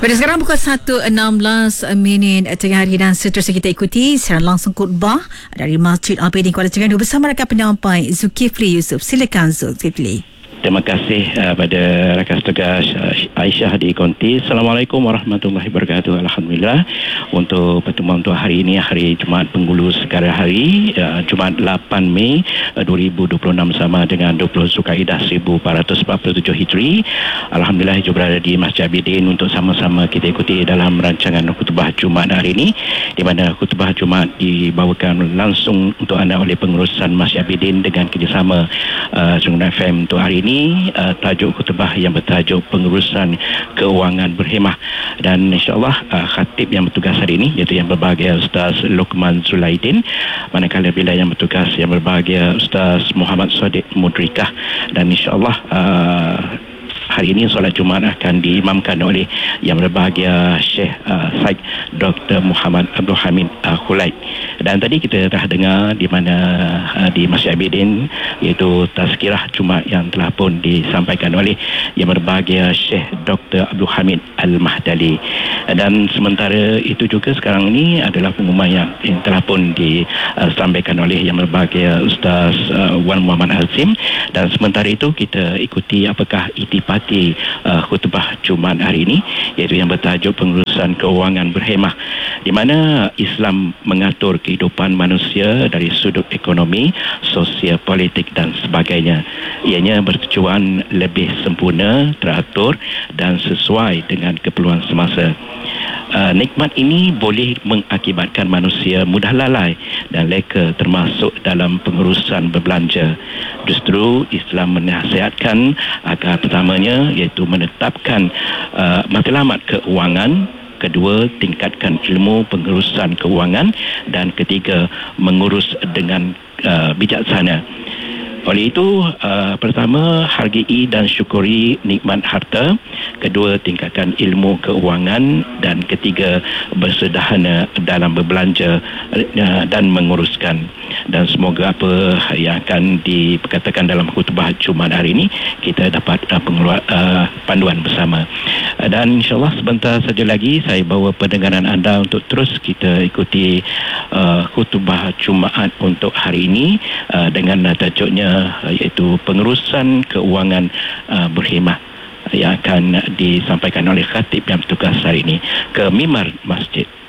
Pada sekarang pukul 1.16 tengah hari dan seterusnya kita ikuti secara langsung khutbah dari Masjid Al-Bidin Kuala Terengganu bersama rakan penyampai Zulkifli Yusuf. Silakan Zulkifli. Terima kasih pada rakan tugas Aisyah di Konti. Assalamualaikum warahmatullahi wabarakatuh. Alhamdulillah untuk pertemuan untuk hari ini, hari Jumaat Penghulu Segara Hari, Jumaat 8 Mei 2026 sama dengan 20 Zulkaidah 1447 Hijri. Alhamdulillah juga berada di Masjid Al-Bidin untuk sama-sama kita ikuti dalam rancangan khutbah Jumaat hari ini, di mana khutbah Jumaat dibawakan langsung untuk anda oleh pengurusan Masjid Al-Bidin dengan kerjasama Sungai FM untuk hari ini. Tajuk khutbah yang bertajuk pengurusan keuangan berhemah, dan insyaAllah khatib yang bertugas hari ini iaitu yang berbahagia Ustaz Luqman Zulaidin, manakala bila yang bertugas yang berbahagia Ustaz Muhammad Sadiq Mudrikah, dan insyaAllah hari ini solat Jumaat akan diimamkan oleh yang berbahagia Syekh Said Dr. Muhammad Abdul Hamid Khulaid. Dan tadi kita dah dengar di mana di Masjid Al-Bidin iaitu tazkirah Jumaat yang telah pun disampaikan oleh yang berbahagia Syekh Dr. Abdul Hamid Al-Mahdali. Dan sementara itu juga sekarang ini adalah pengumuman yang telah pun disampaikan oleh yang berbahagia Ustaz Wan Muhammad Azim. Dan sementara itu kita ikuti apakah itipati khutbah Jumaat hari ini, iaitu yang bertajuk pengurusan keuangan berhemah, di mana Islam mengatur kehidupan manusia dari sudut ekonomi, sosial, politik dan sebagainya. Ianya bertujuan lebih sempurna, teratur dan sesuai dengan keperluan semasa. Nikmat ini boleh mengakibatkan manusia mudah lalai dan leka termasuk dalam pengurusan berbelanja. Justru Islam menasihatkan agar pertamanya iaitu menetapkan matlamat keuangan, kedua tingkatkan ilmu pengurusan keuangan, dan ketiga mengurus dengan bijaksana. Oleh itu, pertama, hargai dan syukuri nikmat harta, kedua, tingkatkan ilmu keuangan, dan ketiga, bersederhana dalam berbelanja dan menguruskan. Dan semoga apa yang akan diperkatakan dalam khutbah Jumaat hari ini kita dapat panduan bersama. Dan insyaAllah sebentar saja lagi saya bawa pendengaran anda untuk terus kita ikuti khutbah Jumaat untuk hari ini dengan tajuknya iaitu pengurusan keuangan berhemah yang akan disampaikan oleh khatib yang bertugas hari ini ke mimbar masjid.